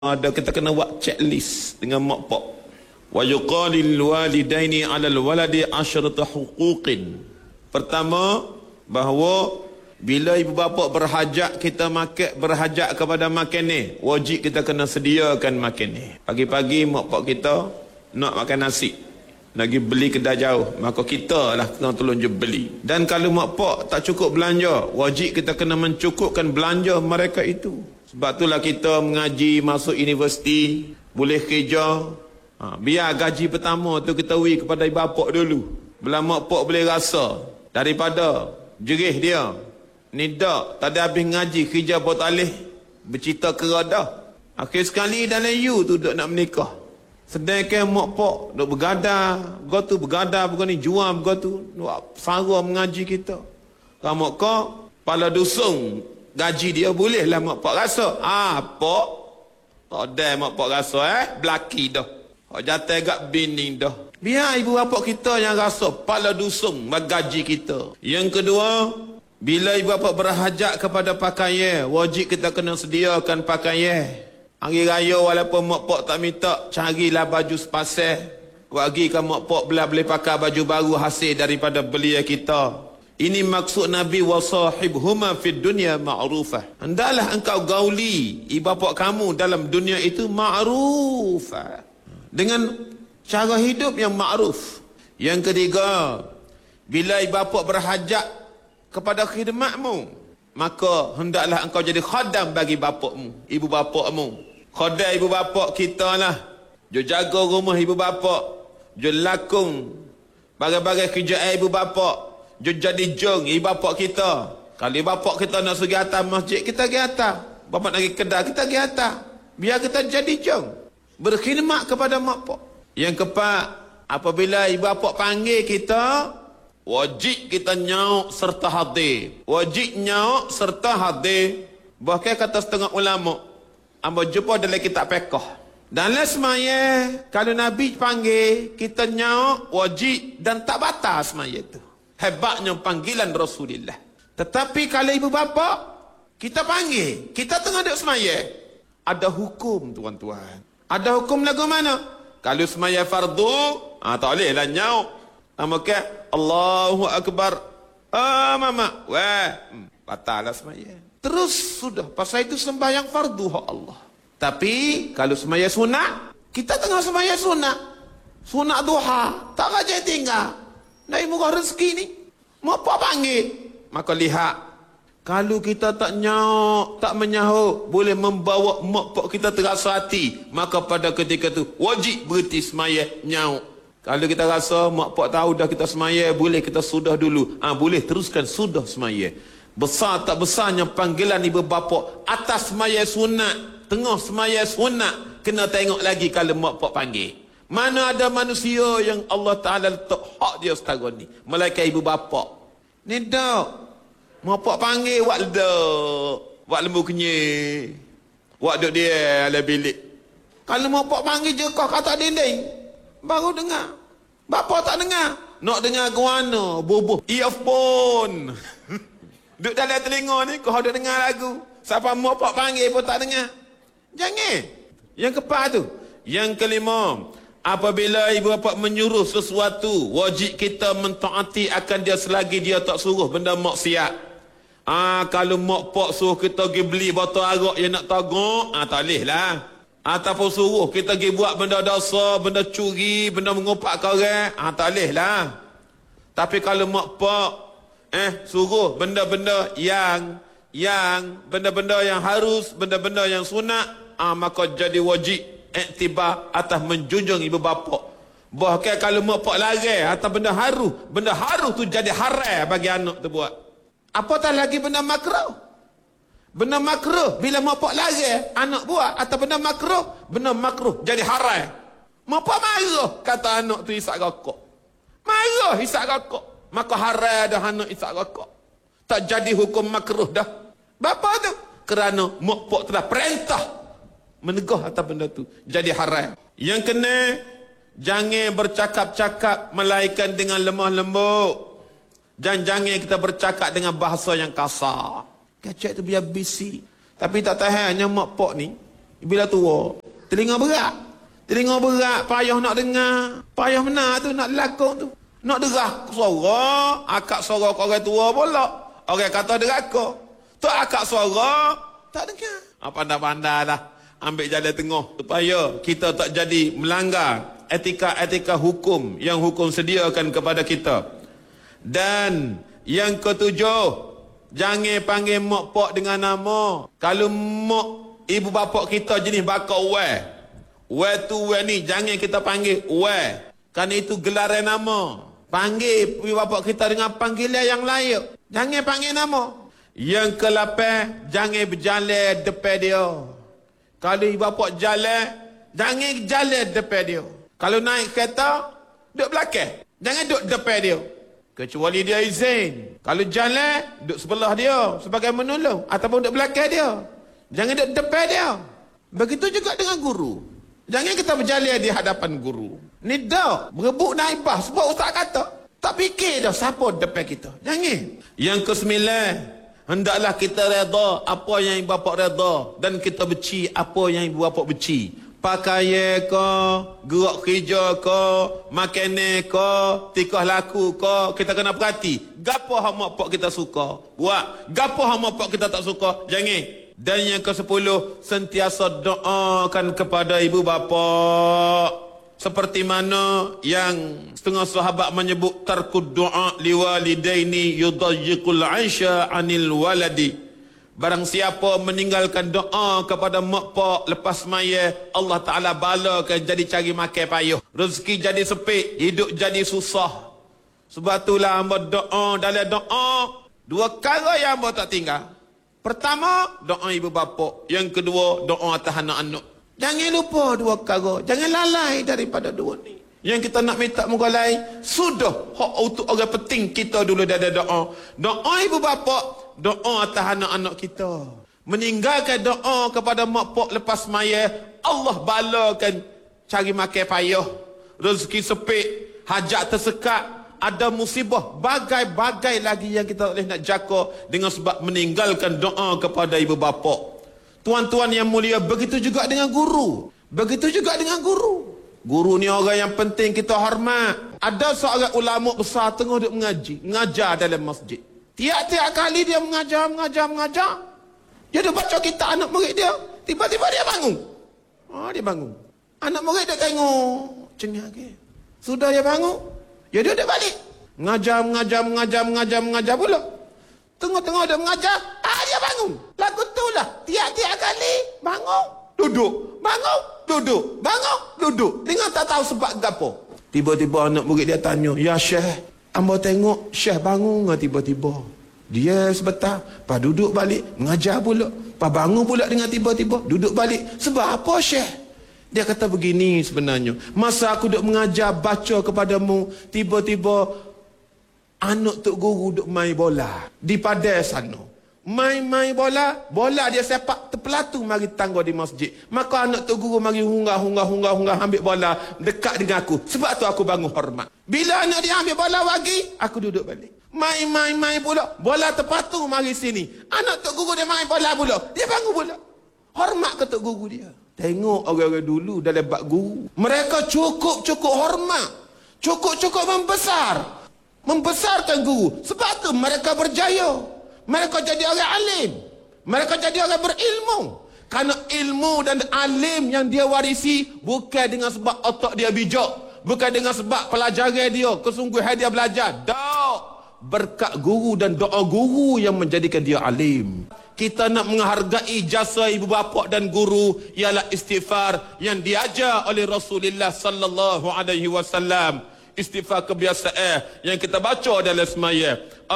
Ada kita kena buat checklist dengan mak pak. Wa yuqalil walidaini 'alal waladi 'asyrata huquqin. Pertama, bahawa bila ibu bapa berhajat kita makan, berhajat kepada makan ni, wajib kita kena sediakan makan ni. Pagi-pagi mak pak kita nak makan nasi, lagi beli kedai jauh, maka kita lah kena tolong je beli. Dan kalau mak pak tak cukup belanja, wajib kita kena mencukupkan belanja mereka itu. Sebab itulah kita mengaji, masuk universiti, boleh kerja. Biar gaji pertama tu kita beri kepada ibu bapa dulu. Bila mak pak boleh rasa, daripada jerih dia, ni tak ada habis ngaji, kerja botalih, bercita kerada. Akhir sekali dalam you tu duk nak menikah. Sedangkan mak pak duk bergadar, begitu bergadar, begini jual begitu, sara mengaji kita. Kalau mak kau, pala dusung, gaji dia bolehlah mak pak rasa. Pak, tak ada mak pak rasa belaki dah. Jatuh agak bini dah. Biar ibu bapa kita yang rasa pala dusung gaji kita. Yang kedua, bila ibu bapa berhajat kepada pakaian, wajib kita kena sediakan pakaian. Hari raya walaupun mak pak tak minta, carilah baju sepasang. Bagikan mak pak boleh pakai baju baru hasil daripada belia kita. Ini maksud Nabi, wasahibhuma fid dunya ma'rufah. Hendaklah engkau gauli ibu bapa kamu dalam dunia itu ma'rufah, dengan cara hidup yang ma'ruf. Yang ketiga, bila ibu bapa berhajat kepada khidmatmu, maka hendaklah engkau jadi khadam bagi bapamu, ibu bapamu. Khadam ibu bapa kita lah. Jo jaga rumah ibu bapa, jo lakung bagai-bagai kerjaan ibu bapa, jo jadi jong ibu bapa kita. Kalau ibu bapa kita nak pergi atas masjid, kita pergi atas. Bapa nak pergi kedai, kita pergi atas. Biar kita jadi jong, berkhidmat kepada mak pak. Yang keempat, apabila ibu bapa panggil kita, wajib kita nyauk serta hadir. Wajib nyauk serta hadir. Bahkan kata setengah ulama, amba jumpa dalam kitab fiqh, dalam semaya kalau Nabi panggil kita nyauk wajib dan tak batal semaya itu. Hebatnya panggilan Rasulullah. Tetapi kalau ibu bapa kita panggil, kita tengah duduk semaya, ada hukum tuan-tuan. Ada hukum lagu mana? Kalau semaya fardu, tak boleh lah nyauk. Maka Allahu Akbar, mama, batal lah semaya. Terus sudah, pasal itu sembahyang fardu hak Allah. Tapi kalau semaya sunat, kita tengah semaya sunat, sunat duha, tak raja tinggal. Dari murah rezeki ni, mak pak panggil, maka lihat, kalau kita tak nyauk, tak menyahut, boleh membawa mak pak kita terasa hati, maka pada ketika itu wajib berhenti semaya nyauk. Kalau kita rasa mak pak tahu dah kita semaya, boleh kita sudah dulu, boleh teruskan sudah semaya. Besar tak besarnya panggilan ibu bapa atas semaya sunat, tengah semaya sunat, kena tengok lagi kalau mak pak panggil. Mana ada manusia yang Allah Ta'ala letak hak dia setara ni, melainkan ibu bapa. Ni dak, mak pak panggil wak ledak, wak lembu kenyir, wak duduk dia ala bilik. Kalau mak pak panggil je kau kata dinding, baru dengar. Bapa tak dengar. Nak dengar ke mana? Bubuh earphone. Duduk dalam telinga ni, kau duduk dengar lagu. Siapa mak pak panggil pun tak dengar. Jangan. Yang keempat tu. Yang kelima, apabila ibu bapa menyuruh sesuatu, wajib kita mentaati akan dia selagi dia tak suruh benda maksiat. Kalau mak pak suruh kita pergi beli botol arak yang nak tagok, tak boleh lah. Ataupun suruh kita pergi buat benda dosa, benda curi, benda mengumpat orang, tak boleh lah. Tapi kalau mak pak suruh benda-benda yang benda-benda yang harus, benda-benda yang sunat, maka jadi wajib iktibar atas menjunjung ibu bapa. Bahkan kalau mak pak larang atas benda haru tu jadi haram bagi anak tu buat. Apatah lagi benda makruh. Benda makruh bila mak pak larang anak buat, atau benda makruh jadi haram. Mak pak marah kata anak tu isap rokok. Marah isap rokok. Maka haram dah anak isap rokok. Tak jadi hukum makruh dah. Bapa tu kerana mak pak telah perintah menegah atas benda tu, jadi haram. Yang kena, jangan bercakap-cakap melainkan dengan lemah lembut. Jangan kita bercakap dengan bahasa yang kasar. Kacak tu biar bisi. Tapi tak tahannya mak pak ni, Bila tua, telinga berat. Telinga berat, payah nak dengar. Payah benar tu, nak lakon tu. Nak derah suara, akak suara ke orang tua pula. Orang kata deraka. Tu akak suara, tak dengar. Pandai-pandai dah. Ambil jalan tengah. Supaya kita tak jadi melanggar etika-etika hukum yang hukum sediakan kepada kita. Dan yang ketujuh, jangan panggil mak pak dengan nama. Kalau mak ibu bapa kita jenis bakal weh. Weh tu weh ni, jangan kita panggil weh. Kerana itu gelaran nama. Panggil ibu bapa kita dengan panggilan yang layak. Jangan panggil nama. Yang ke-8, jangan berjalan depan dia. Kalau ibu bapa jalan, jangan jalan depan dia. Kalau naik kereta, duduk belakang. Jangan duduk depan dia. Kecuali dia izin. Kalau jalan, duduk sebelah dia sebagai menolong. Ataupun duduk belakang dia. Jangan duduk depan dia. Begitu juga dengan guru. Jangan kita berjalan di hadapan guru. Ni dah berebut naibah sebab ustaz kata. Tak fikir dah siapa depan kita. Jangan. Yang ke-9, hendaklah kita reda apa yang ibu bapa reda. Dan kita benci apa yang ibu bapa benci. Pakaian ke, gerak kerja ke, makanan ke, tikah laku ke, kita kena perhati. Gapo hak mak pak kita suka, buat. Gapo hak mak pak kita tak suka, jangan. Dan yang ke-10, sentiasa doakan kepada ibu bapa. Seperti mana yang setengah sahabat menyebut tarkud doa liwalidaini yudayyiqul 'aisha 'anil waladi. Barang siapa meninggalkan doa kepada mak pak lepas maya, Allah Ta'ala balakan jadi cari makan payah. Rezeki jadi sepit, hidup jadi susah. Sebab itulah hamba doa, dalam doa, 2 perkara yang hamba tak tinggal. Pertama, doa ibu bapa. Yang kedua, doa atas anak-anak. Jangan lupa 2 perkara. Jangan lalai daripada 2 ni. Yang kita nak minta muka lain, sudah hak untuk orang penting kita dulu dah ada doa. Doa ibu bapa, doa atas anak-anak kita. Meninggalkan doa kepada mak pak lepas maya, Allah balakan cari makan payah, rezeki sepit, hajat tersekat, ada musibah, bagai-bagai lagi yang kita tak boleh nak jaga dengan sebab meninggalkan doa kepada ibu bapa. Tuan-tuan yang mulia, begitu juga dengan guru. Begitu juga dengan guru. Guru ni orang yang penting kita hormat. Ada seorang ulama besar tengah duk mengajar dalam masjid. Tiap-tiap kali dia mengajar. Dia dah baca kitab anak murid dia. Tiba-tiba dia bangun. Dia bangun. Anak murid dia tengok. Cengah ke. Sudah dia bangun. Dia duduk balik. Mengajar pula. Tengah-tengah dia mengajar. Dia bangun. Lagu tu lah. Tiap-tiap kali bangun. Duduk. Bangun. Duduk. Bangun. Duduk. Tengok tak tahu sebab apa. Tiba-tiba anak murid dia tanya. Ya Syekh. Amba tengok Syekh bangun tiba-tiba. Dia sebentar. Lepas duduk balik. Mengajar pula. Lepas bangun pula dengan tiba-tiba. Duduk balik. Sebab apa Syekh? Dia kata begini sebenarnya. Masa aku duduk mengajar baca kepadamu. Tiba-tiba. Anak tok guru duduk main bola. Di padai sana. Main bola. Bola dia sepak terpelatu mari tangga di masjid. Maka anak tok guru mari hunggah ambil bola dekat dengan aku. Sebab tu aku bangun hormat. Bila anak dia ambil bola lagi, aku duduk balik. Main pula. Bola terpatu mari sini. Anak tok guru dia main bola pula. Dia bangun pula. Hormat ke tok guru dia. Tengok orang-orang dulu dalam bab guru. Mereka cukup hormat. Cukup membesar. Membesarkan guru. Sebab tu mereka berjaya. Mereka jadi orang alim. Mereka jadi orang berilmu. Kerana ilmu dan alim yang dia warisi bukan dengan sebab otak dia bijak. Bukan dengan sebab pelajaran dia, kesungguhan dia belajar. Tak. Berkat guru dan doa guru yang menjadikan dia alim. Kita nak menghargai jasa ibu bapa dan guru ialah istighfar yang diajar oleh Rasulullah sallallahu alaihi wasallam. Istighfar kebiasaan yang kita baca dalam semaya.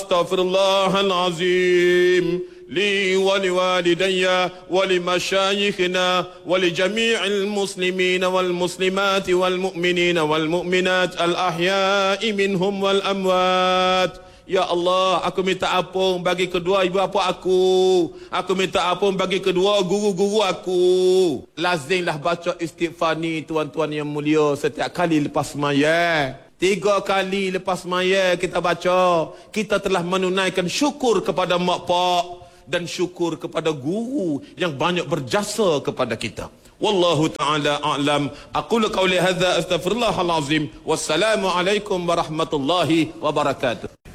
Astaghfirullahalazim li wa liwalidayya wa limasyayikhina wa li jami'il muslimina wal muslimati wal mu'minina wal mu'minat al ahya'i minhum wal amwat. Ya Allah, aku minta ampun bagi kedua ibu bapa aku. Aku minta ampun bagi kedua guru-guru aku. Lazimlah baca istighfar ni tuan-tuan yang mulia setiap kali lepas semaya. 3 kali lepas semaya kita baca. Kita telah menunaikan syukur kepada mak pak. dan syukur kepada guru yang banyak berjasa kepada kita. Wallahu ta'ala a'lam. Aqulu qawli hadza astaghfirullahal azim. Wassalamu alaikum warahmatullahi wabarakatuh.